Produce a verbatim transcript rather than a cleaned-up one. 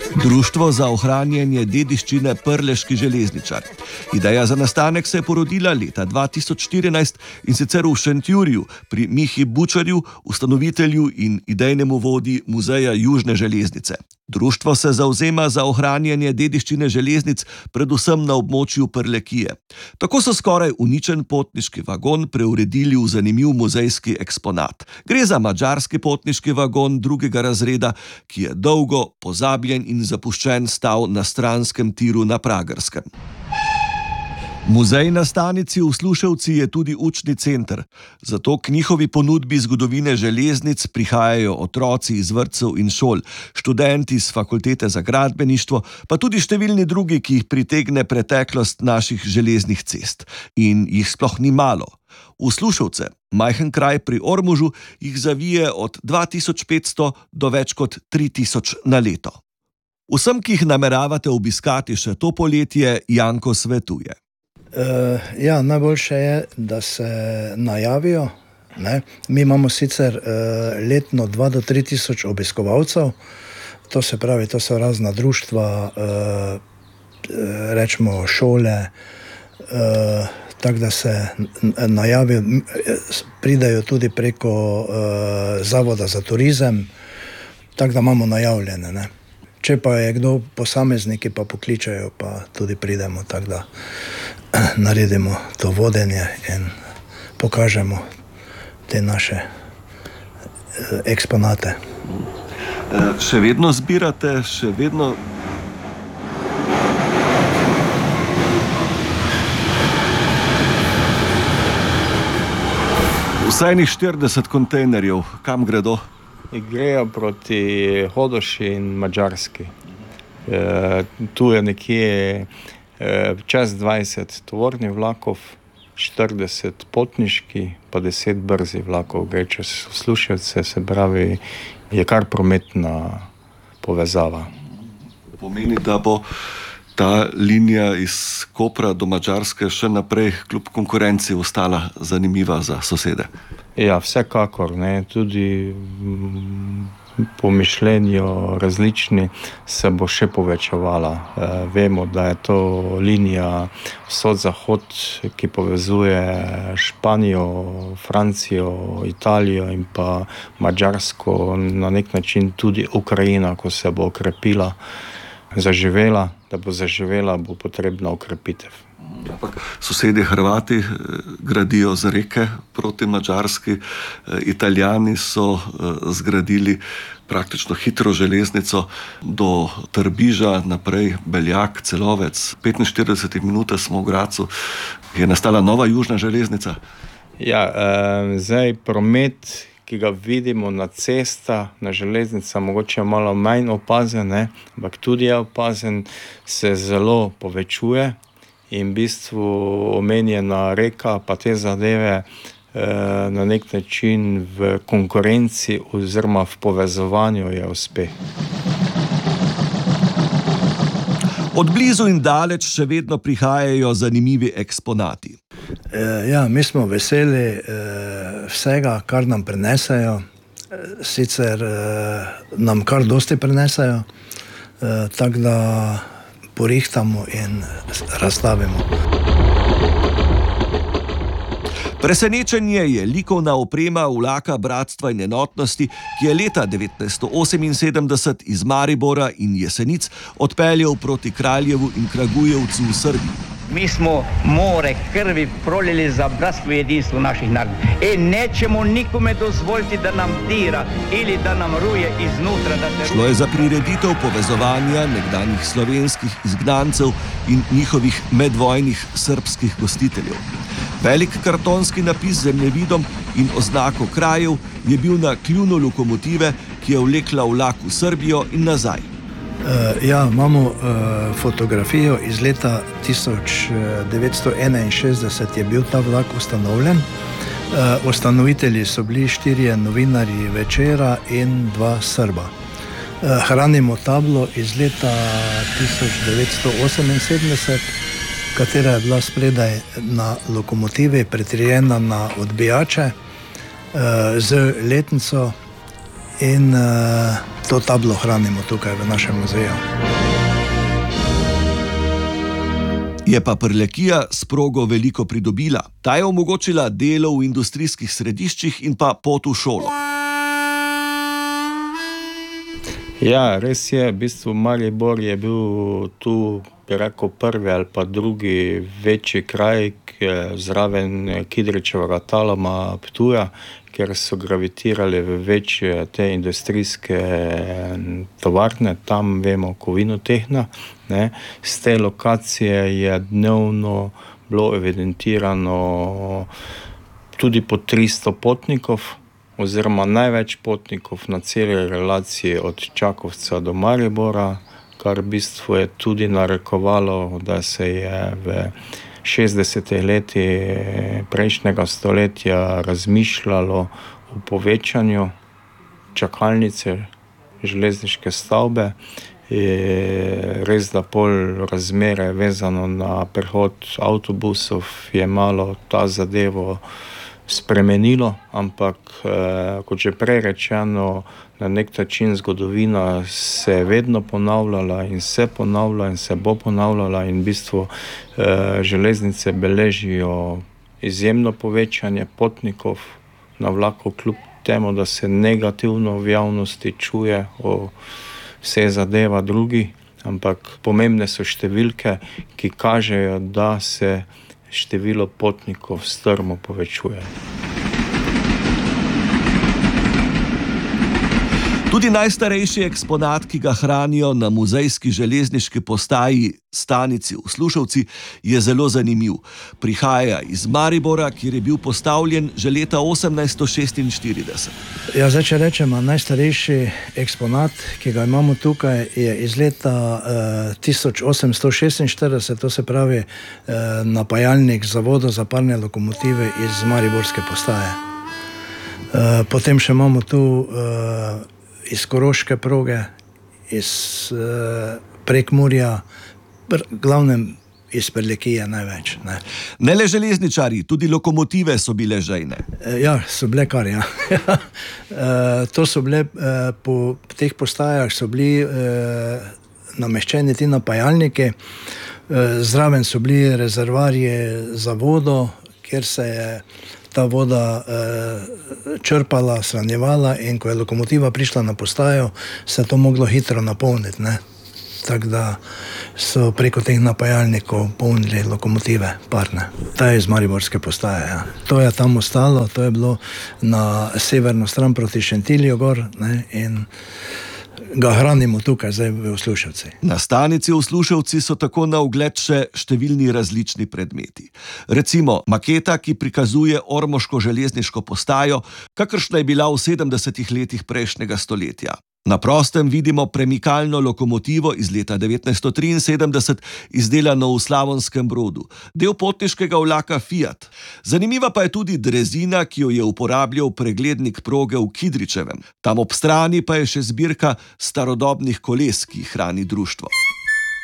Društvo za ohranjanje dediščine Prleški železničar. Ideja za nastanek se je porodila leta dva tisoč štirinajst in sicer v Šentjurju pri Mihi Bučarju, ustanovitelju in idejnemu vodji Muzeja Južne železnice. Društvo se zavzema za ohranjanje dediščine železnic, predvsem na območju Prlekije. Tako so skoraj uničen potniški vagon preuredili v zanimiv muzejski eksponat. Gre za madžarski potniški vagon drugega razreda, ki je dolgo, pozabljen in zapuščen stal na stranskem tiru na Pragerskem. Muzej na stanici v Sluševci je tudi učni center, zato k njihovi ponudbi zgodovine železnic prihajajo otroci iz vrtcev in šol, študenti z fakultete za gradbeništvo, pa tudi številni drugi, ki jih pritegne preteklost naših železnih cest. In jih sploh ni malo. V Sluševce, majhen kraj pri Ormožu, jih zavije od dva tisoč petsto do več kot tri tisoč na leto. Vsem, ki jih nameravate obiskati še to poletje, Janko svetuje. Uh, ja, najboljše je, da se najavijo. Ne? Mi imamo sicer uh, letno dva do tri tisoč obiskovalcev, to se pravi, to so razna društva, uh, rečemo šole, uh, tako da se najavijo, pridajo tudi preko uh, Zavoda za turizem, tako da imamo najavljene. Ne? Če pa je kdo posamezniki, pa pokličajo, pa tudi pridemo, tako da naredimo to vodenje in pokažemo te naše eksponate. Še vedno zbirate, še vedno... Vsaj enih štirideset kontejnerjev, kam gredo? Grejo proti Hodoši in Madžarski. E, tu je nekje e, čez dvajset tovornih vlakov, štirideset potniški, pa deset brzih vlakov. Gre čez Sluševce, se pravi, je kar prometna povezava. Pomeni, da bo ta linija iz Kopra do Madžarske še naprej kljub konkurenci ostala zanimiva za sosede. Ja, vsekakor, ne, tudi m, po mišljenju različni se bo še povečevala. E, vemo, da je to linija vzhod-zahod, ki povezuje Španijo, Francijo, Italijo in pa Madžarsko, na nek način tudi Ukrajina, ko se bo okrepila, zaživela. Da bo zaživela, bo potrebna okrepitev. Sosedje Hrvati gradijo z reke proti Madžarski, Italijani so zgradili praktično hitro železnico do Trbiža, naprej Beljak, Celovec. petinštirideset minut smo v Gracu, je nastala nova južna železnica. Ja, eh, zdaj promet, ki ga vidimo na cesta, na železnica, mogoče malo manj opazen, ne? Ampak tudi je opazen, se zelo povečuje in v bistvu omenjena reka pa te zadeve eh, na nek način v konkurenci oziroma v povezovanju je uspeh. Od blizu in daleč še vedno prihajajo zanimivi eksponati. Ja, mi smo veseli vsega, kar nam prinesejo. Sicer nam kar dosti prinesejo, tako da porihtamo in razstavimo. Presenečenje je likovna oprema vlaka Bratstva in enotnosti, ki je leta devetnajststo oseminsedemdeset iz Maribora in Jesenic odpeljal proti Kraljevu in Kragujevcu v Srbiji. Mi smo more krvi prolili za bratstvo i jedinstvo naših naroda. I nećemo nikome dozvoliti da nam dira ili da nam ruje iznutra. Da te... Šlo je za prireditev povezovanja nekdanjih slovenskih izgnancev in njihovih medvojnih srbskih gostiteljev. Velik kartonski napis z zemljevidom in oznako krajev je bil na kljunu lokomotive, ki je vlekla vlak v Srbijo in nazaj. Uh, ja, imamo uh, fotografijo iz leta tisoč devetsto enainšestdeset je bil ta vlak ustanovljen. Uh, ustanovitelji so bili štirje novinarji Večera in dva Srba. Uh, hranimo tablo iz leta tisoč devetsto oseminsedemdeset, katera je bila spredaj na lokomotivi pritrjena na odbijače uh, z letnico in uh, to tablo hranimo tukaj v našem muzeju. Je pa Prlekija s progo veliko pridobila. Ta je omogočila delo v industrijskih središčih in pa pot v šolo. Ja, res je, v bistvu Maribor je bil tu, bi rekel, prvi ali pa drugi večji kraj zraven Kidričevega Talama Ptuja, kjer so gravitirali v večje te industrijske tovarne, tam vemo Kovinotehna. Ne. Z te lokacije je dnevno bilo evidentirano tudi po tristo potnikov, oziroma največ potnikov na celi relaciji od Čakovca do Maribora, kar v bistvu je tudi narekovalo, da se je v šestdesetih letih prejšnjega stoletja razmišljalo o povečanju čakalnice železniške stavbe. Je res, da pol razmere vezano na prehod avtobusov je malo ta zadevo spremenilo, ampak eh, kot že prej rečeno, na nek način zgodovina se je vedno ponavljala in se ponavlja in se bo ponavljala in v bistvu eh, železnice beležijo izjemno povečanje potnikov na vlaku, kljub temu, da se negativno v javnosti čuje o vse zadeva drugi, ampak pomembne so številke, ki kažejo, da se število potnikov strmo povečuje. Tudi najstarejši eksponat, ki ga hranijo na muzejski železniški postaji stanici v Slušovci, je zelo zanimiv. Prihaja iz Maribora, kjer je bil postavljen že leta osemnajststo šestinštirideset. Ja, zdaj, če rečemo, najstarejši eksponat, ki ga imamo tukaj, je iz leta eh, tisoč osemsto šestinštirideset, to se pravi eh, napajalnik zavoda za parne lokomotive iz mariborske postaje. Eh, potem še imamo tu eh, iz Koroške proge, iz uh, Prekmurja, pr, glavnem iz Prlekije največ. Ne. ne le železničari, tudi lokomotive so bile žejne. E, ja, so bile kar, ja. e, to so bile, e, po teh postajah so bili e, nameščeni ti napajalniki, e, zraven so bili rezervarji za vodo, kjer se je ta voda eh, črpala, shranjevala in ko je lokomotiva prišla na postajo, se je to moglo hitro napolniti. Ne? Tako da so preko teh napajalnikov polnili lokomotive parne. Ta je iz mariborske postaje. Ja. To je tam ostalo, to je bilo na severno stran proti Šentilju gor, ne? In ga hranimo tukaj, zdaj v Sluševci. Na stanici v Sluševci so tako na ogled še številni različni predmeti. Recimo maketa, ki prikazuje ormoško železniško postajo, kakršna je bila v sedemdesetih letih prejšnjega stoletja. Na prostem vidimo premikalno lokomotivo iz leta devetnajststo triinsedemdeset, izdelano v Slavonskem Brodu, del potniškega vlaka Fiat. Zanimiva pa je tudi drezina, ki jo je uporabljal preglednik proge v Kidričevem. Tam ob strani pa je še zbirka starodobnih koles, ki jih hrani društvo.